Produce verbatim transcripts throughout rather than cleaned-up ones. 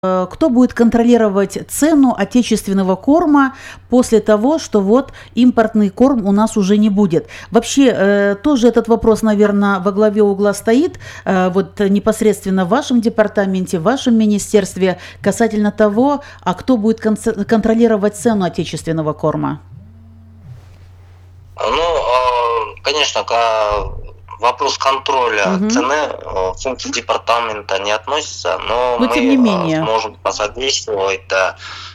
Кто будет контролировать цену отечественного корма после того, что вот импортный корм у нас уже не будет? Вообще, тоже этот вопрос, наверное, во главе угла стоит, вот непосредственно в вашем департаменте, в вашем министерстве, касательно того, а кто будет контролировать цену отечественного корма? Ну, конечно, вопрос контроля угу. цены в функции департамента не относится, но, но мы тем не менее. сможем посодействовать да,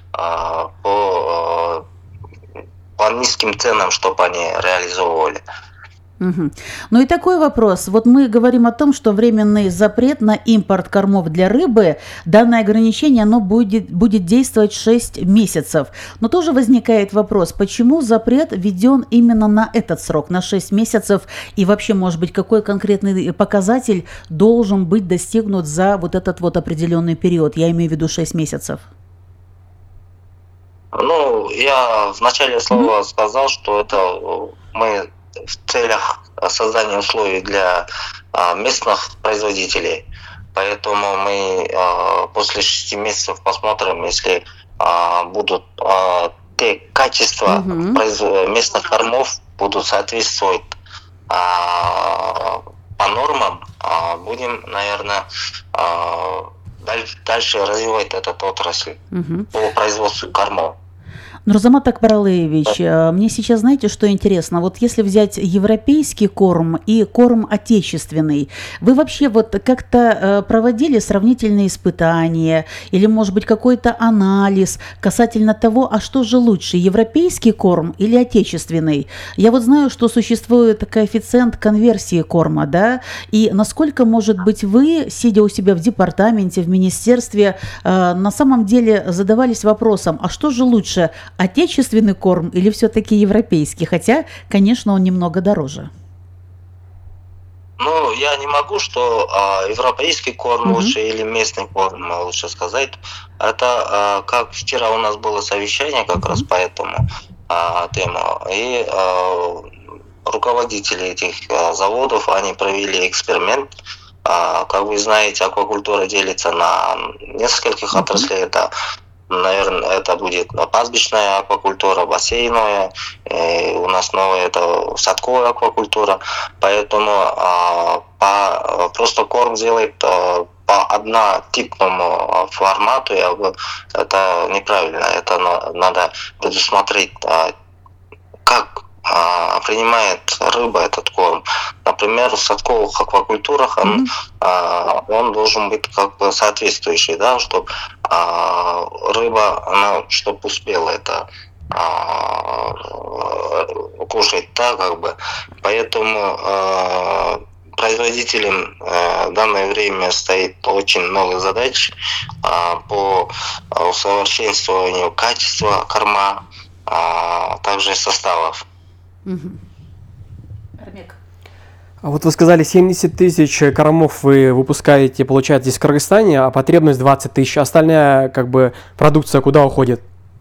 по, по низким ценам, чтобы они реализовывали. Угу. Ну и такой вопрос. Вот мы говорим о том, что временный запрет на импорт кормов для рыбы, данное ограничение, оно будет, будет действовать шесть месяцев. Но тоже возникает вопрос, почему запрет введен именно на этот срок, на шесть месяцев, и вообще, может быть, какой конкретный показатель должен быть достигнут за вот этот вот определенный период, я имею в виду шесть месяцев? Ну, я в начале слова mm-hmm. сказал, что это мы в целях создания условий для местных производителей. Поэтому мы после шести месяцев посмотрим, если будут те качества mm-hmm. местных кормов будут соответствовать по нормам, будем, наверное, дальше развивать этот отрасль mm-hmm. по производству кормов. Нурзамат Акбаралиевич, мне сейчас, знаете, что интересно? Вот если взять европейский корм и корм отечественный, вы вообще вот как-то проводили сравнительные испытания или, может быть, какой-то анализ касательно того, а что же лучше, европейский корм или отечественный? Я вот знаю, что существует коэффициент конверсии корма, да, и насколько, может быть, вы, сидя у себя в департаменте, в министерстве, на самом деле задавались вопросом, а что же лучше, отечественный корм или все-таки европейский? Хотя, конечно, он немного дороже. Ну, я не могу, что а, европейский корм uh-huh. лучше или местный корм лучше сказать. Это, а, как вчера у нас было совещание как uh-huh. раз по этому а, тему. И а, руководители этих а, заводов, они провели эксперимент. А, как вы знаете, аквакультура делится на нескольких uh-huh. отраслей. Это наверное, это будет пастбищная аквакультура, бассейновая, у нас новая это садковая аквакультура, поэтому а, по, просто корм делает а, по однотипному формату, я бы, это неправильно, это на, надо предусмотреть, а, как а, принимает рыба этот корм. Например, в садковых аквакультурах он, mm-hmm. а, он должен быть как бы соответствующий, да, чтобы а, рыба, она, чтобы успела это а, кушать, да, как бы. Поэтому а, производителям а, в данное время стоит очень много задач а, по усовершенствованию качества корма, а также составов. Угу. А вот вы сказали, семьдесят тысяч кормов вы выпускаете, получаете в Кыргызстане, а потребность двадцать тысяч. Остальная как бы продукция куда уходит?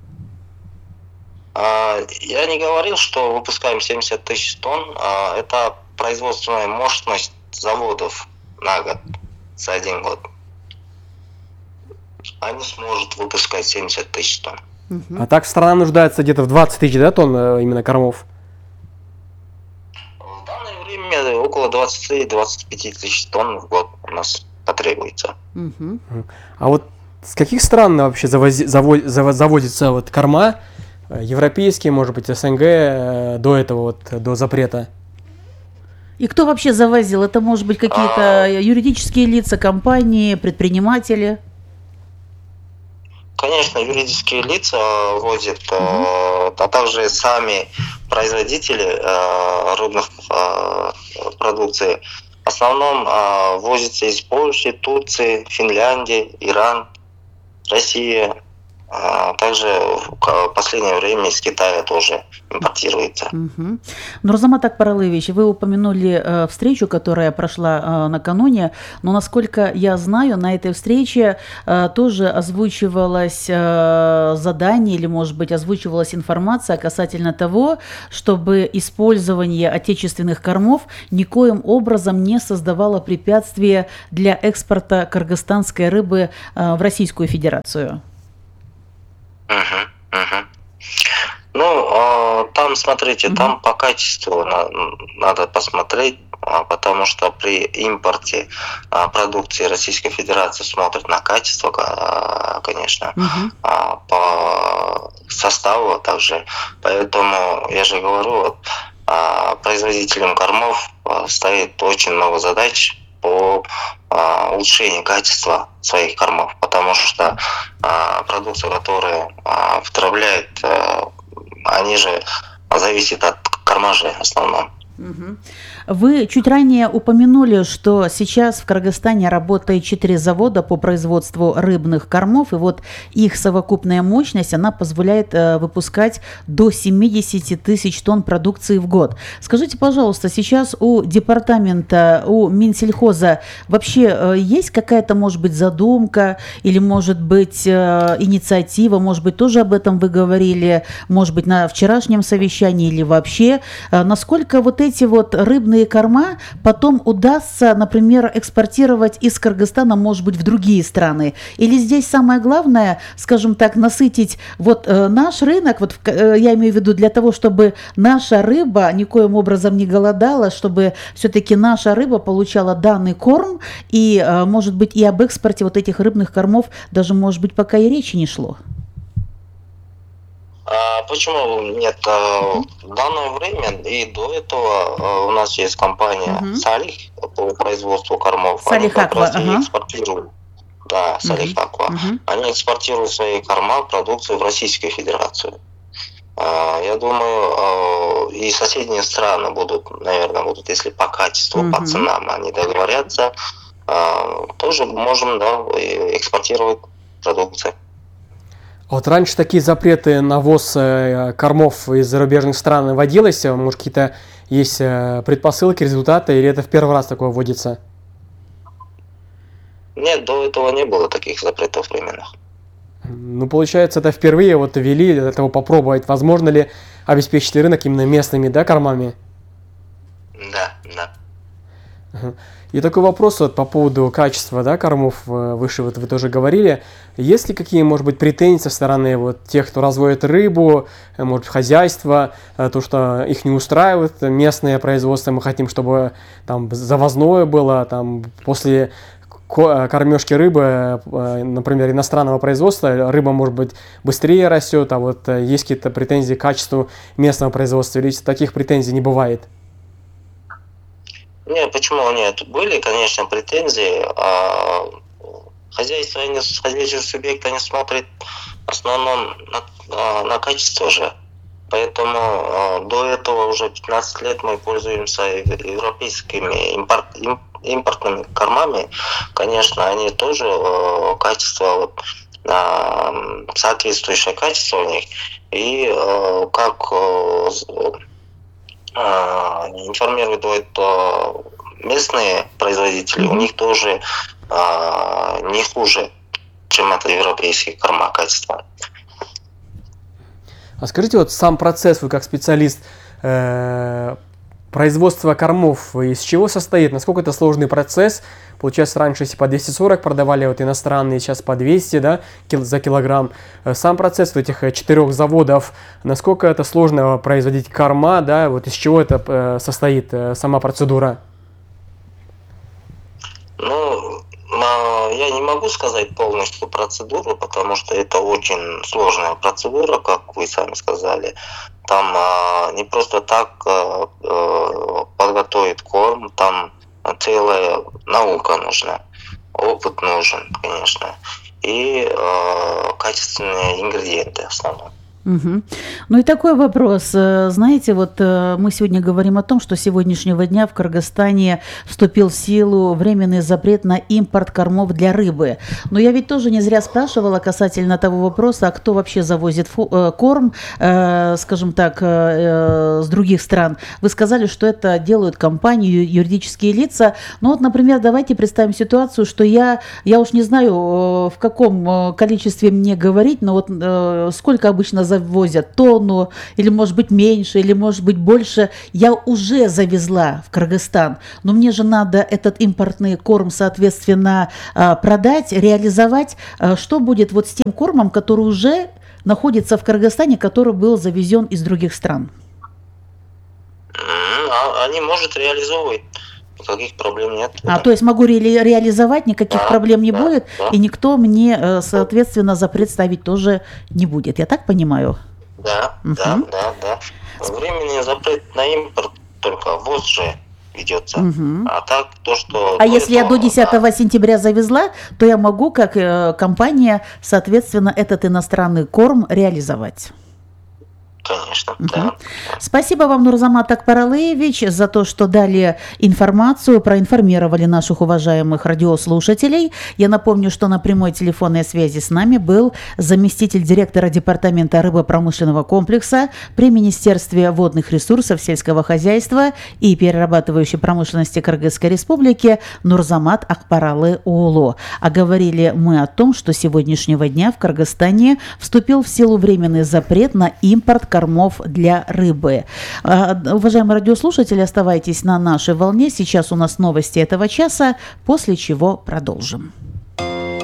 Я не говорил, что выпускаем семьдесят тысяч тонн. Это производственная мощность заводов на год, за один год. Они смогут выпускать семьдесят тысяч тонн. Угу. А так страна нуждается где-то в двадцать тысяч, да, тонн именно кормов? В данное время около двадцать-двадцать пять тысяч тонн в год у нас потребуется. Угу. А вот с каких стран вообще завози, заво, завозятся вот корма? Европейские, может быть, СНГ до этого, вот, до запрета? И кто вообще завозил? Это, может быть, какие-то а... юридические лица, компании, предприниматели? Конечно, юридические лица возят, угу. а также сами производители рыбных продукций. В основном возятся из Польши, Турции, Финляндии, Иран, Россия. Также в последнее время из Китая тоже импортируется. Угу. Нурзамат Акбаралыевич, вы упомянули э, встречу, которая прошла э, накануне, но, насколько я знаю, на этой встрече э, тоже озвучивалось э, задание или, может быть, озвучивалась информация касательно того, чтобы использование отечественных кормов никоим образом не создавало препятствия для экспорта кыргызстанской рыбы э, в Российскую Федерацию. Угу, угу. Ну, там, смотрите, mm-hmm. там по качеству надо посмотреть, потому что при импорте продукции Российской Федерации смотрят на качество, конечно, mm-hmm. по составу также. Поэтому, я же говорю, производителям кормов стоит очень много задач по улучшению качества своих кормов, потому что продукция, которая втравляет, они же зависят от кормажей в основном. Угу. Вы чуть ранее упомянули, что сейчас в Кыргызстане работает четыре завода по производству рыбных кормов, и вот их совокупная мощность, она позволяет э, выпускать до семьдесят тысяч тонн продукции в год. Скажите, пожалуйста, сейчас у департамента, у Минсельхоза вообще э, есть какая-то, может быть, задумка или, может быть, э, инициатива, может быть, тоже об этом вы говорили, может быть, на вчерашнем совещании или вообще, э, насколько вот эти вот рыбные корма потом удастся, например, экспортировать из Кыргызстана, может быть, в другие страны? Или здесь самое главное, скажем так, насытить вот э, наш рынок, вот э, я имею в виду для того, чтобы наша рыба никоим образом не голодала, чтобы все-таки наша рыба получала данный корм, и, э, может быть, и об экспорте вот этих рыбных кормов даже, может быть, пока и речи не шло? А почему нет? В данное время и до этого у нас есть компания uh-huh. Салих по производству кормов. Салих Они как раз ага. и экспортируют. Да, Салих uh-huh. Аква. Uh-huh. Они экспортируют свои корма, продукцию в Российскую Федерацию. Я думаю, и соседние страны будут, наверное, будут, если по качеству, uh-huh. по ценам они договорятся, тоже можем, да, экспортировать продукцию. Вот раньше такие запреты на ввоз кормов из зарубежных стран вводилось? Может, какие-то есть предпосылки, результаты, или это в первый раз такое вводится? Нет, до этого не было таких запретов временных. Ну, получается, это впервые вот ввели, для того попробовать, возможно ли обеспечить рынок именно местными, да, кормами? Да, да. И такой вопрос вот по поводу качества, да, кормов, выше вот вы тоже говорили. Есть ли какие, может быть, претензии со стороны вот тех, кто разводит рыбу, может, хозяйство, то, что их не устраивает местное производство, мы хотим, чтобы там завозное было, там после кормежки рыбы, например, иностранного производства, рыба, может быть, быстрее растет, а вот есть какие-то претензии к качеству местного производства, или таких претензий не бывает? Нет, почему нет? Были, конечно, претензии. А хозяйство, они, хозяйственный субъект, они смотрят в основном на, на качество же. Поэтому а, до этого уже пятнадцать лет мы пользуемся европейскими импорт, им, импортными кормами. Конечно, они тоже а, качество, вот, а, соответствующее качество у них. И а, как... А, информируют местные производители, mm-hmm. у них тоже а, не хуже, чем это европейские корма качества. А скажите, вот сам процесс, вы как специалист, э, производства кормов из чего состоит? Насколько это сложный процесс? Получается, раньше если по двести сорок продавали вот иностранные, сейчас по двести, да, за килограмм. Сам процесс вот этих четырех заводов, насколько это сложно производить корма, да, вот из чего это состоит, сама процедура? Ну, я не могу сказать полностью процедуру, потому что это очень сложная процедура, как вы сами сказали. Там а, не просто так а, а, подготовить корм, там целая наука нужна, опыт нужен, конечно, и а, качественные ингредиенты в основном. Угу. Ну и такой вопрос. Знаете, вот мы сегодня говорим о том, что с сегодняшнего дня в Кыргызстане вступил в силу временный запрет на импорт кормов для рыбы. Но я ведь тоже не зря спрашивала касательно того вопроса, а кто вообще завозит фу- корм, э, скажем так, э, с других стран. Вы сказали, что это делают компании, юридические лица. Ну вот, например, давайте представим ситуацию, что я, я уж не знаю, в каком количестве мне говорить, но вот э, сколько обычно завозят возят тонну, или может быть меньше, или может быть больше, я уже завезла в Кыргызстан, но мне же надо этот импортный корм, соответственно, продать, реализовать. Что будет вот с тем кормом, который уже находится в Кыргызстане, который был завезен из других стран? Они могут реализовывать. Никаких проблем нет. А, то есть могу ре- реализовать, никаких да, проблем не да, будет, да. И никто мне, соответственно, запрет ставить тоже не будет. Я так понимаю? Да, угу. да, да, да. Временный запрет на импорт, только ввоз же ведется. Угу. А так то, что... А если этого, я до десятого да. сентября завезла, то я могу, как э, компания, соответственно, этот иностранный корм реализовать. Конечно, угу. да. Спасибо вам, Нурзамат Акпаралыевич, за то, что дали информацию, проинформировали наших уважаемых радиослушателей. Я напомню, что на прямой телефонной связи с нами был заместитель директора Департамента рыбопромышленного комплекса при Министерстве водных ресурсов, сельского хозяйства и перерабатывающей промышленности Кыргызской Республики Нурзамат Акпаралы Уулу. А говорили мы о том, что с сегодняшнего дня в Кыргызстане вступил в силу временный запрет на импорт кормов для рыбы. Уважаемые радиослушатели, оставайтесь на нашей волне. Сейчас у нас новости этого часа, после чего продолжим.